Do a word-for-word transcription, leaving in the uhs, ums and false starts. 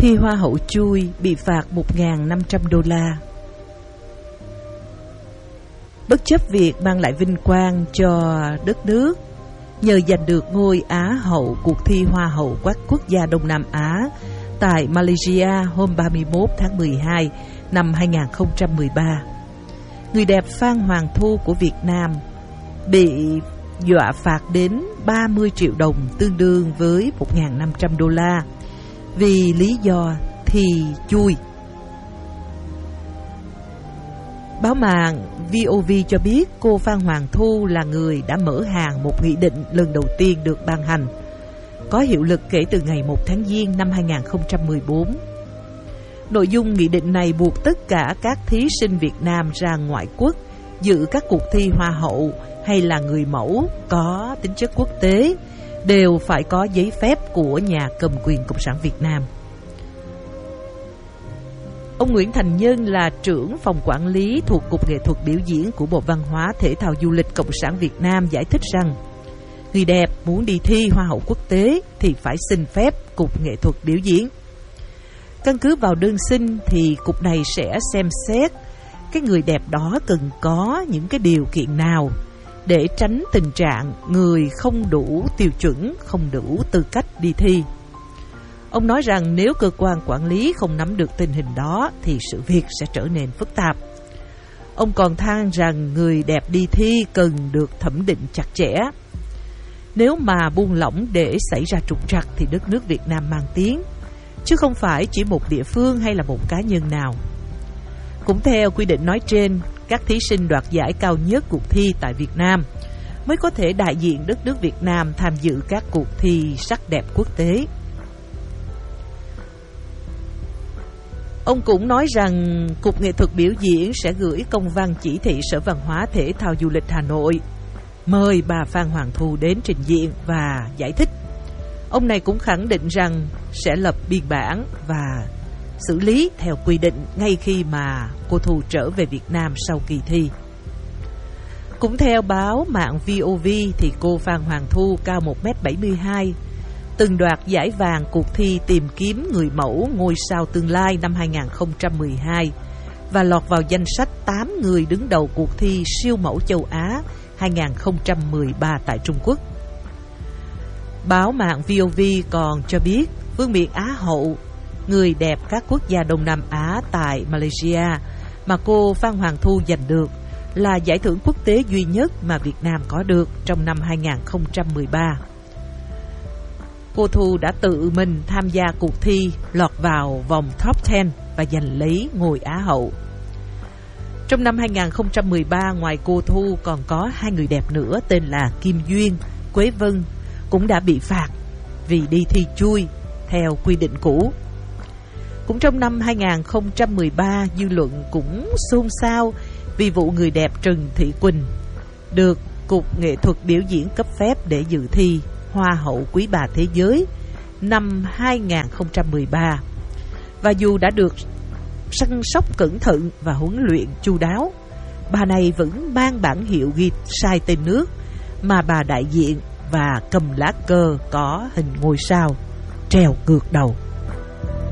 thi Hoa hậu Chui bị phạt một nghìn năm trăm đô la. Bất chấp việc mang lại vinh quang cho đất nước nhờ giành được ngôi Á hậu cuộc thi Hoa hậu các quốc gia Đông Nam Á tại Malaysia hôm ba mươi mốt tháng mười hai năm hai nghìn không trăm mười ba, người đẹp Phan Hoàng Thu của Việt Nam bị dọa phạt đến ba mươi triệu đồng, tương đương với một nghìn năm trăm đô la, vì lý do thi chui. Báo mạng vê o vê cho biết cô Phan Hoàng Thu là người đã mở hàng một nghị định lần đầu tiên được ban hành, có hiệu lực kể từ ngày một tháng Giêng năm hai nghìn không trăm mười bốn. Nội dung nghị định này buộc tất cả các thí sinh Việt Nam ra ngoại quốc dự các cuộc thi Hoa hậu hay là người mẫu có tính chất quốc tế đều phải có giấy phép của nhà cầm quyền Cộng sản Việt Nam. Ông Nguyễn Thành Nhân là trưởng phòng quản lý thuộc Cục Nghệ thuật biểu diễn của Bộ Văn hóa Thể thao Du lịch Cộng sản Việt Nam giải thích rằng người đẹp muốn đi thi Hoa hậu quốc tế thì phải xin phép Cục Nghệ thuật biểu diễn. Căn cứ vào đơn xin thì Cục này sẽ xem xét cái người đẹp đó cần có những cái điều kiện nào để tránh tình trạng người không đủ tiêu chuẩn, không đủ tư cách đi thi. Ông nói rằng nếu cơ quan quản lý không nắm được tình hình đó thì sự việc sẽ trở nên phức tạp. Ông còn than rằng người đẹp đi thi cần được thẩm định chặt chẽ. Nếu mà buông lỏng để xảy ra trục trặc thì đất nước Việt Nam mang tiếng, chứ không phải chỉ một địa phương hay là một cá nhân nào. Cũng theo quy định nói trên, các thí sinh đoạt giải cao nhất cuộc thi tại Việt Nam mới có thể đại diện đất nước Việt Nam tham dự các cuộc thi sắc đẹp quốc tế. Ông cũng nói rằng Cục Nghệ thuật biểu diễn sẽ gửi công văn chỉ thị Sở Văn hóa Thể thao Du lịch Hà Nội mời bà Phan Hoàng Thu đến trình diện và giải thích. Ông này cũng khẳng định rằng sẽ lập biên bản và xử lý theo quy định ngay khi mà cô Thu trở về Việt Nam sau kỳ thi. Cũng theo báo mạng vê o vê thì cô Phan Hoàng Thu cao một mét bảy mươi hai, từng đoạt giải vàng cuộc thi tìm kiếm người mẫu ngôi sao tương lai năm hai nghìn không trăm mười hai và lọt vào danh sách tám người đứng đầu cuộc thi siêu mẫu châu Á hai nghìn không trăm mười ba tại Trung Quốc. Báo mạng vê o vê còn cho biết vương miện Á hậu, người đẹp các quốc gia Đông Nam Á tại Malaysia mà cô Phan Hoàng Thu giành được là giải thưởng quốc tế duy nhất mà Việt Nam có được trong năm hai nghìn không trăm mười ba. Cô Thu đã tự mình tham gia cuộc thi, lọt vào vòng top mười và giành lấy ngôi Á hậu. Trong năm hai nghìn không trăm mười ba, ngoài cô Thu còn có hai người đẹp nữa tên là Kim Duyên, Quế Vân cũng đã bị phạt vì đi thi chui theo quy định cũ. Cũng trong năm hai nghìn không trăm mười ba, dư luận cũng xôn xao vì vụ người đẹp Trần Thị Quỳnh được Cục Nghệ thuật biểu diễn cấp phép để dự thi Hoa hậu Quý bà Thế giới năm hai nghìn không trăm mười ba. Và dù đã được săn sóc cẩn thận và huấn luyện chu đáo, bà này vẫn mang bản hiệu ghi sai tên nước mà bà đại diện và cầm lá cờ có hình ngôi sao treo ngược đầu.